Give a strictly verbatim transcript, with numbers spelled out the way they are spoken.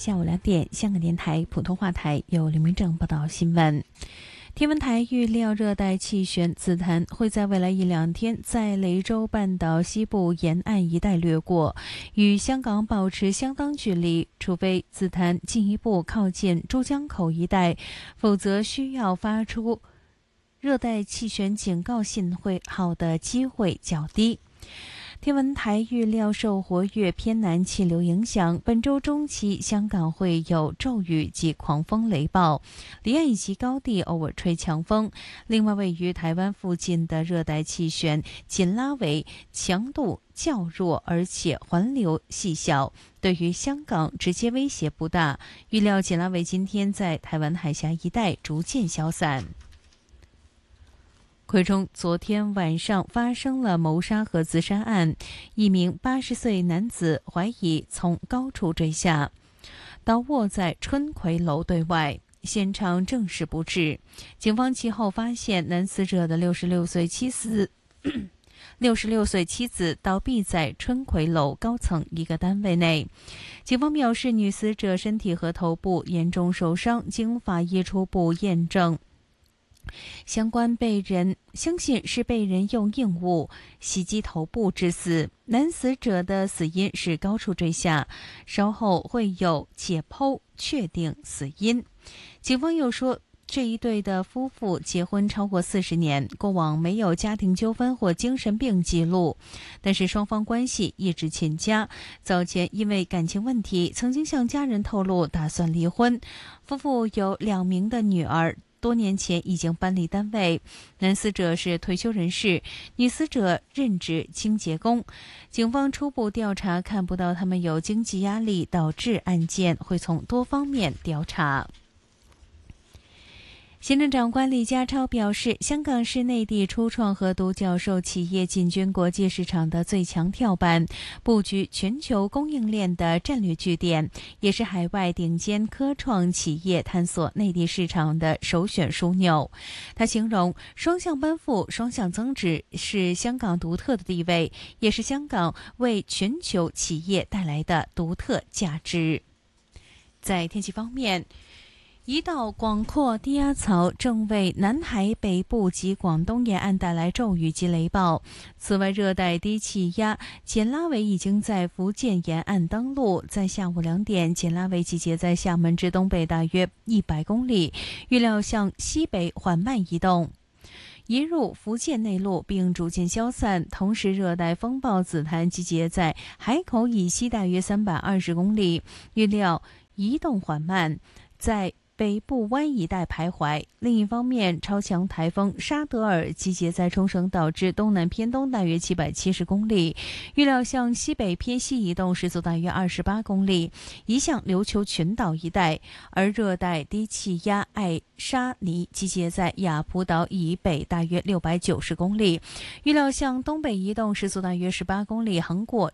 下午两点，香港电台普通话台由刘明正报道新闻。天文台预料热带气旋紫檀会在未来一两天在雷州半岛西部沿岸一带掠过，与香港保持相当距离，除非紫檀进一步靠近珠江口一带，否则需要发出热带气旋警告信号的机会较低。天文台预料受活跃偏南气流影响，本周中期香港会有骤雨及狂风雷暴，离岸以及高地偶尔吹强风。另外，位于台湾附近的热带气旋紧拉维强度较弱，而且环流细小，对于香港直接威胁不大。预料紧拉维今天在台湾海峡一带逐渐消散。葵中昨天晚上发生了谋杀和自杀案，一名八十岁男子怀疑从高处坠下，倒卧在春葵楼对外，现场证实不治。警方其后发现男死者的六十六岁妻子六十六岁妻子倒闭在春葵楼高层一个单位内。警方表示，女死者身体和头部严重受伤，经法医初步验证，相关被人相信是被人用硬物袭击头部致死。男死者的死因是高处坠下，稍后会有解剖确定死因。警方又说，这一对的夫妇结婚超过四十年，过往没有家庭纠纷或精神病记录，但是双方关系一直欠佳。早前因为感情问题，曾经向家人透露打算离婚。夫妇有两名的女儿，多年前已经搬离单位。男死者是退休人士，女死者任职清洁工。警方初步调查看不到他们有经济压力导致案件，会从多方面调查。行政长官李家超表示，香港是内地初创和独角兽企业进军国际市场的最强跳板，布局全球供应链的战略据点，也是海外顶尖科创企业探索内地市场的首选枢纽。他形容双向奔赴、双向增值是香港独特的地位，也是香港为全球企业带来的独特价值。在天气方面，一道广阔低压槽正为南海北部及广东沿岸带来骤雨及雷暴。此外，热带低气压简拉维已经在福建沿岸登陆，在下午两点，简拉维集结在厦门至东北大约一百公里，预料向西北缓慢移动，移入福建内陆并逐渐消散。同时，热带风暴紫檀集结在海口以西大约三百二十公里，预料移动缓慢，在北部湾一带徘徊。另一方面，超强台风沙德尔集结在冲绳岛至东南偏东大约七百七十公里，预料向西北偏西移动，时速大约二十八公里，移向琉球群岛一带。而热带低气压艾沙尼集结在雅浦岛以北大约六百九十公里，预料向东北移动，时速大约十八公里，横过